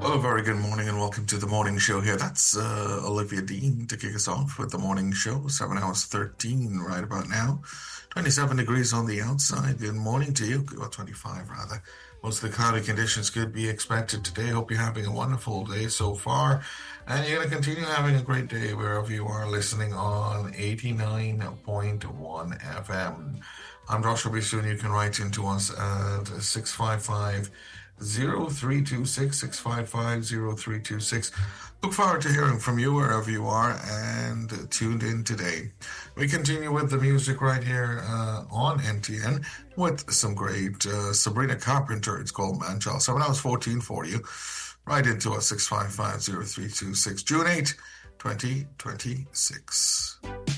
Well, a very good morning and welcome to the morning show here. That's Olivia Dean to kick us off with the morning show. 7 hours 13 right about now. 27 degrees on the outside. Good morning to you. Well, 25 rather. Most of the cloudy conditions could be expected today. Hope you're having a wonderful day so far. And you're going to continue having a great day wherever you are listening on 89.1 FM. I'm Joshua Bisoon. You can write into us at 655 0326 655 0326. Look forward to hearing from you wherever you are and tuned in today. We continue with the music right here on NTN with some great Sabrina Carpenter. It's called Manchild. 7 hours 14 for you. Right into us 655 0326. June 8, 2026.